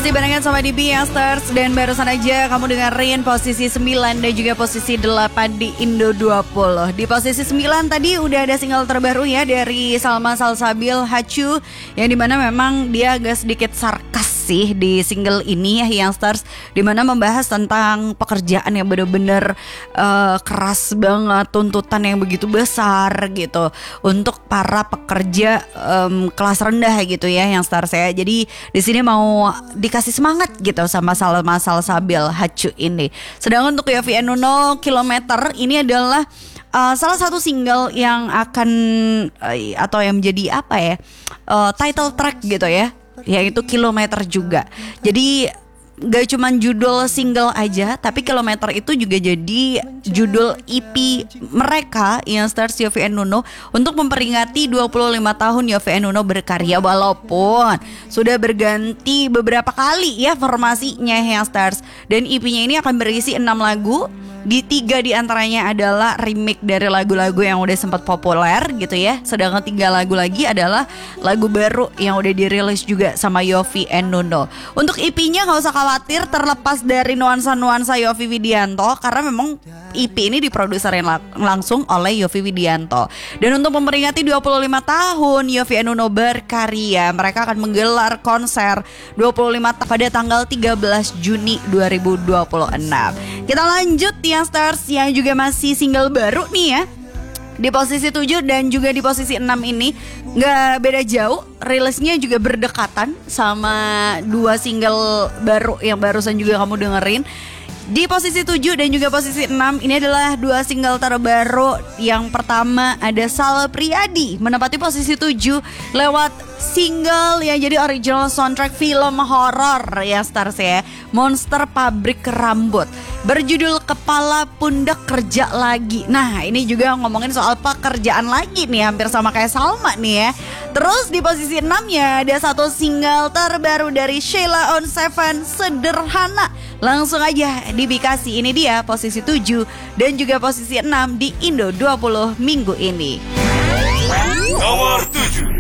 Masih barengan sama di Youngsters dan barusan aja kamu dengerin posisi 9 dan juga posisi 8 di Indo 20. Di posisi 9 tadi udah ada single terbaru ya dari Salma Salsabil, Hacu, yang dimana memang dia agak sedikit sarkas sih di single ini ya Youngsters, dimana membahas tentang pekerjaan yang bener-bener keras banget, tuntutan yang begitu besar gitu untuk para pekerja kelas rendah gitu ya Youngsters ya. Jadi di sini mau dikasih semangat gitu sama Salma Salsabil, Hacu ini. Sedangkan untuk Yovie and Nuno, Kilometer ini adalah salah satu single yang akan atau yang menjadi apa ya, title track gitu ya, yaitu Kilometer juga. Jadi gak cuman judul single aja, tapi Kilometer itu juga jadi judul EP mereka yang stars Yovie and Nuno untuk memperingati 25 tahun Yovie and Nuno berkarya, walaupun sudah berganti beberapa kali ya formasinya yang stars. Dan EP-nya ini akan berisi 6 lagu. Di 3 diantaranya adalah remake dari lagu-lagu yang udah sempat populer gitu ya. Sedangkan 3 lagu lagi adalah lagu baru yang udah dirilis juga sama Yovie and Nuno. Untuk EP-nya gak usah khawatir terlepas dari nuansa-nuansa Yovie Widianto, karena memang EP ini diproduserin langsung oleh Yovie Widianto. Dan untuk memperingati 25 tahun Yovie and Nuno berkarya, mereka akan menggelar konser 25 pada tanggal 13 Juni 2026. Kita lanjut yang stars yang juga masih single baru nih ya. Di posisi 7 dan juga di posisi 6 ini gak beda jauh, rilisnya juga berdekatan sama 2 single baru yang barusan juga kamu dengerin. Di posisi 7 dan juga posisi 6 ini adalah 2 single terbaru. Yang pertama ada Sal Priadi menempati posisi 7 lewat single yang jadi original soundtrack film horor ya stars ya, Monster Pabrik Rambut, berjudul Kepala Pundak Kerja Lagi. Nah ini juga ngomongin soal pekerjaan lagi nih, hampir sama kayak Salma nih ya. Terus di posisi 6 ya ada 1 single terbaru dari Sheila on 7, Sederhana. Langsung aja dibikasi, ini dia posisi 7 dan juga posisi 6 di Indo 20 minggu ini. Nomor 7.